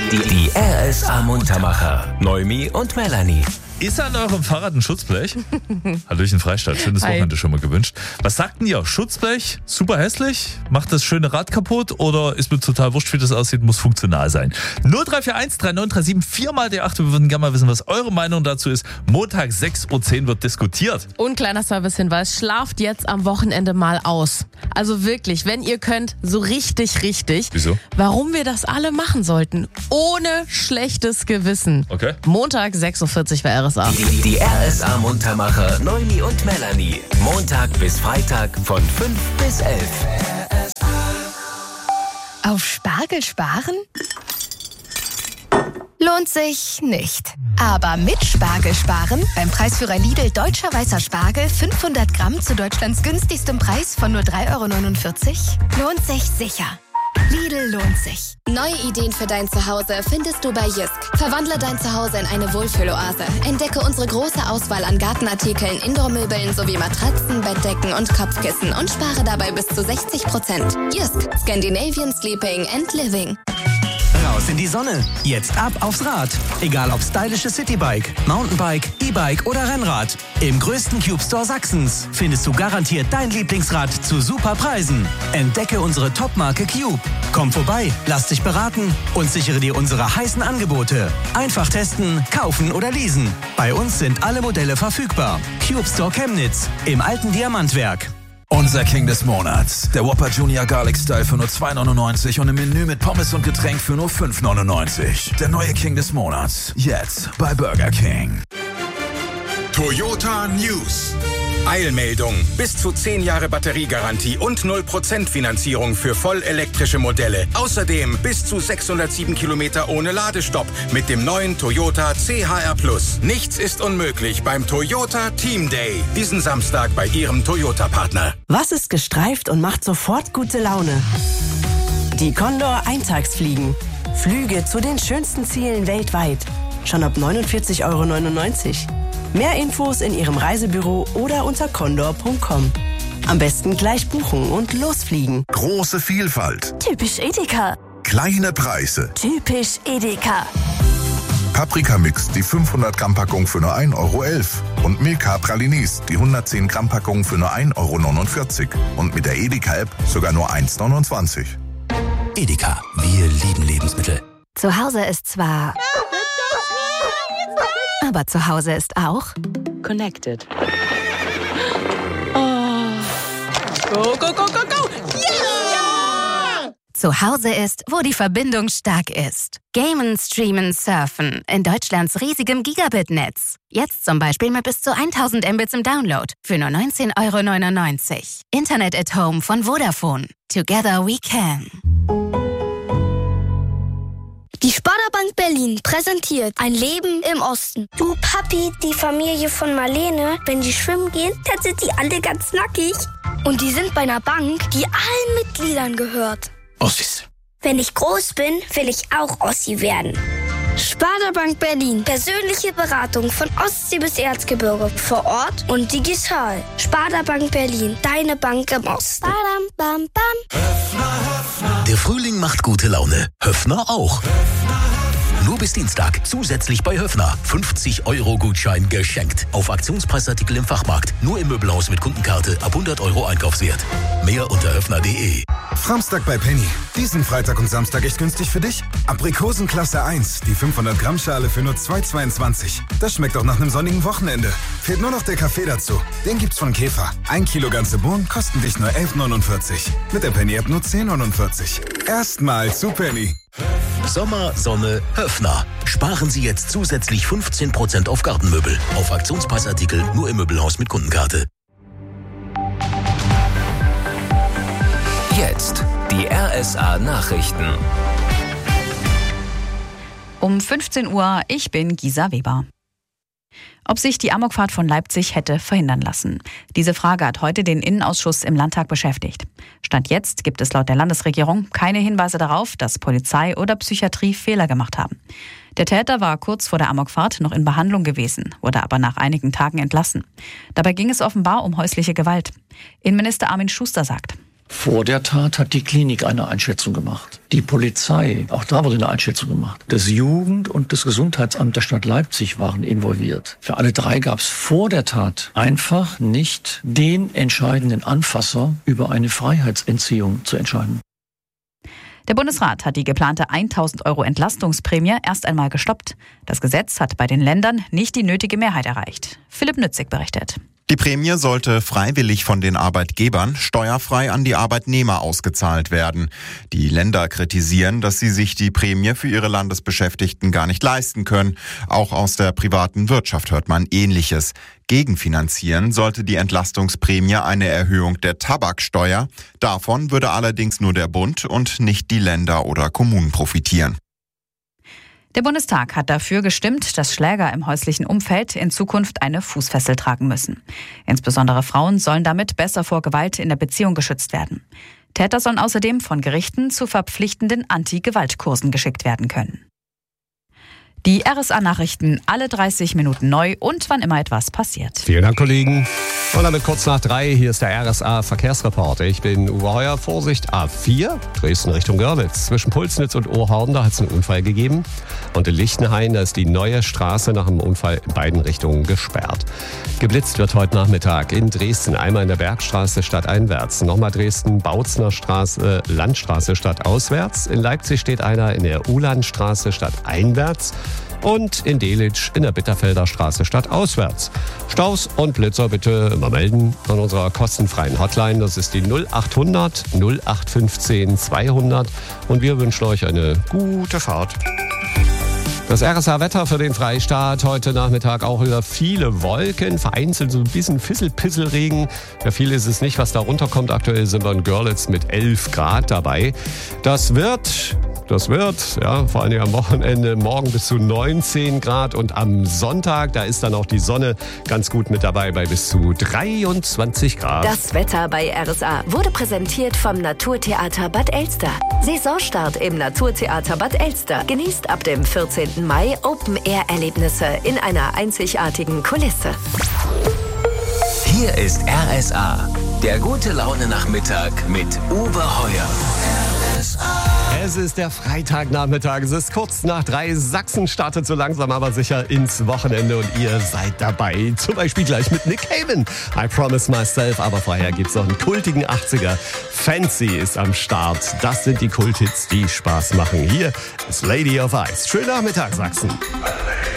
Die RSA Muntermacher. Noemi und Melanie. Ist an eurem Fahrrad ein Schutzblech? Hallöchen Freistadt, schönes Wochenende schon mal gewünscht. Was sagt denn ihr? Schutzblech, super hässlich? Macht das schöne Rad kaputt oder ist mir total wurscht, wie das aussieht, muss funktional sein? 0341 3937 4 die 8. Wir würden gerne mal wissen, was eure Meinung dazu ist. Montag 6.10 Uhr wird diskutiert. Und kleiner Servicehinweis, schlaft jetzt am Wochenende mal aus. Also wirklich, wenn ihr könnt, so richtig. Wieso? Warum wir das alle machen sollten, ohne schlechtes Gewissen. Okay. Montag 6.40 Uhr bei RSA. Die RSA Muntermacher Noemi und Melanie. Montag bis Freitag von 5 bis 11. Auf Spargel sparen? Lohnt sich nicht. Aber mit Spargel sparen, beim Preisführer Lidl deutscher weißer Spargel 500 Gramm zu Deutschlands günstigstem Preis von nur 3,49 €, lohnt sich sicher. Lidl lohnt sich. Neue Ideen für dein Zuhause findest du bei Jysk. Verwandle dein Zuhause in eine Wohlfühloase. Entdecke unsere große Auswahl an Gartenartikeln, Indoormöbeln sowie Matratzen, Bettdecken und Kopfkissen und spare dabei bis zu 60%. Jysk. Scandinavian Sleeping and Living. Raus in die Sonne. Jetzt ab aufs Rad. Egal ob stylische Citybike, Mountainbike, E-Bike oder Rennrad. Im größten Cube Store Sachsens findest du garantiert dein Lieblingsrad zu super Preisen. Entdecke unsere Top-Marke Cube. Komm vorbei, lass dich beraten und sichere dir unsere heißen Angebote. Einfach testen, kaufen oder leasen. Bei uns sind alle Modelle verfügbar. Cube Store Chemnitz im alten Diamantwerk. Unser King des Monats. Der Whopper Junior Garlic Style für nur 2,99 und im Menü mit Pommes und Getränk für nur 5,99. Der neue King des Monats. Jetzt bei Burger King. Toyota News. Eilmeldung. Bis zu 10 Jahre Batteriegarantie und 0% Finanzierung für vollelektrische Modelle. Außerdem bis zu 607 Kilometer ohne Ladestopp mit dem neuen Toyota CHR+. Nichts ist unmöglich beim Toyota Team Day. Diesen Samstag bei Ihrem Toyota-Partner. Was ist gestreift und macht sofort gute Laune? Die Condor Eintagsfliegen. Flüge zu den schönsten Zielen weltweit. Schon ab 49,99 €. Mehr Infos in Ihrem Reisebüro oder unter condor.com. Am besten gleich buchen und losfliegen. Große Vielfalt. Typisch Edeka. Kleine Preise. Typisch Edeka. Paprikamix, die 500 Gramm Packung für nur 1,11 € und Milka Pralinis, die 110 Gramm Packung für nur 1,49 € und mit der Edeka-App sogar nur 1,29 €. Edeka, wir lieben Lebensmittel. Zu Hause ist zwar... Aber zu Hause ist auch... Connected. Go, go, go, go, go! Yeah! Zu Hause ist, wo die Verbindung stark ist. Gamen, streamen, surfen. In Deutschlands riesigem Gigabit-Netz. Jetzt zum Beispiel mit bis zu 1000 Mbits im Download. Für nur 19,99 €. Internet at Home von Vodafone. Together we can. Die Sparda-Bank Berlin präsentiert ein Leben im Osten. Du Papi, die Familie von Marlene, wenn die schwimmen gehen, dann sind die alle ganz nackig. Und die sind bei einer Bank, die allen Mitgliedern gehört. Ossis. Wenn ich groß bin, will ich auch Ossi werden. Sparda-Bank Berlin. Persönliche Beratung von Ostsee bis Erzgebirge. Vor Ort und digital. Sparda-Bank Berlin. Deine Bank im Osten. Badam, bam, bam. Der Frühling macht gute Laune. Höffner auch. Nur bis Dienstag. Zusätzlich bei Höffner. 50 € Gutschein geschenkt. Auf Aktionspreisartikel im Fachmarkt. Nur im Möbelhaus mit Kundenkarte ab 100 € Einkaufswert. Mehr unter höffner.de. Samstag bei Penny. Diesen Freitag und Samstag echt günstig für dich? Aprikosen Klasse 1, die 500 Gramm Schale für nur 2,22. Das schmeckt auch nach einem sonnigen Wochenende. Fehlt nur noch der Kaffee dazu. Den gibt's von Käfer. 1 Kilo ganze Bohnen kosten dich nur 11,49. Mit der Penny-App nur 10,49. Erstmal zu Penny. Sommer, Sonne, Höffner. Sparen Sie jetzt zusätzlich 15% auf Gartenmöbel. Auf Aktionspreisartikel nur im Möbelhaus mit Kundenkarte. Jetzt die RSA Nachrichten. Um 15 Uhr, ich bin Gisa Weber. Ob sich die Amokfahrt von Leipzig hätte verhindern lassen. Diese Frage hat heute den Innenausschuss im Landtag beschäftigt. Stand jetzt gibt es laut der Landesregierung keine Hinweise darauf, dass Polizei oder Psychiatrie Fehler gemacht haben. Der Täter war kurz vor der Amokfahrt noch in Behandlung gewesen, wurde aber nach einigen Tagen entlassen. Dabei ging es offenbar um häusliche Gewalt. Innenminister Armin Schuster sagt: Vor der Tat hat die Klinik eine Einschätzung gemacht. Die Polizei, auch da wurde eine Einschätzung gemacht. Das Jugend- und das Gesundheitsamt der Stadt Leipzig waren involviert. Für alle drei gab es vor der Tat einfach nicht den entscheidenden Anfasser, über eine Freiheitsentziehung zu entscheiden. Der Bundesrat hat die geplante 1.000 € Entlastungsprämie erst einmal gestoppt. Das Gesetz hat bei den Ländern nicht die nötige Mehrheit erreicht. Philipp Nützig berichtet. Die Prämie sollte freiwillig von den Arbeitgebern steuerfrei an die Arbeitnehmer ausgezahlt werden. Die Länder kritisieren, dass sie sich die Prämie für ihre Landesbeschäftigten gar nicht leisten können. Auch aus der privaten Wirtschaft hört man Ähnliches. Gegenfinanzieren sollte die Entlastungsprämie eine Erhöhung der Tabaksteuer. Davon würde allerdings nur der Bund und nicht die Länder oder Kommunen profitieren. Der Bundestag hat dafür gestimmt, dass Schläger im häuslichen Umfeld in Zukunft eine Fußfessel tragen müssen. Insbesondere Frauen sollen damit besser vor Gewalt in der Beziehung geschützt werden. Täter sollen außerdem von Gerichten zu verpflichtenden Anti-Gewalt-Kursen geschickt werden können. Die RSA-Nachrichten alle 30 Minuten neu und wann immer etwas passiert. Vielen Dank, Kollegen. Und damit kurz nach 3, hier ist der RSA-Verkehrsreport. Ich bin Uwe Heuer, Vorsicht A4, Dresden Richtung Görlitz. Zwischen Pulsnitz und Ohrhorn, da hat es einen Unfall gegeben. Und in Lichtenhain, da ist die neue Straße nach dem Unfall in beiden Richtungen gesperrt. Geblitzt wird heute Nachmittag in Dresden, einmal in der Bergstraße stadteinwärts. Nochmal Dresden, Bautzner Straße, Landstraße stadtauswärts. In Leipzig steht einer in der Ulandstraße stadteinwärts. Und in Delitzsch in der Bitterfelder Straße stadtauswärts. Staus und Blitzer bitte immer melden an unserer kostenfreien Hotline. Das ist die 0800 0815 200. Und wir wünschen euch eine gute Fahrt. Das RSA-Wetter für den Freistaat. Heute Nachmittag auch wieder viele Wolken, vereinzelt so ein bisschen Fissel-Pisselregen. Für viele ist es nicht, was da runterkommt. Aktuell sind wir in Görlitz mit 11 Grad dabei. Das wird, ja, vor allem am Wochenende morgen bis zu 19 Grad. Und am Sonntag, da ist dann auch die Sonne ganz gut mit dabei bei bis zu 23 Grad. Das Wetter bei RSA wurde präsentiert vom Naturtheater Bad Elster. Saisonstart im Naturtheater Bad Elster. Genießt ab dem 14. Mai Open-Air-Erlebnisse in einer einzigartigen Kulisse. Hier ist RSA, der gute Laune-Nachmittag mit Uwe Heuer. Es ist der Freitagnachmittag, es ist kurz nach 3. Sachsen startet so langsam aber sicher ins Wochenende und ihr seid dabei. Zum Beispiel gleich mit Nick Cave. I Promise Myself, aber vorher gibt's noch einen kultigen 80er. Fancy ist am Start. Das sind die Kulthits, die Spaß machen. Hier ist Lady of Ice. Schönen Nachmittag, Sachsen.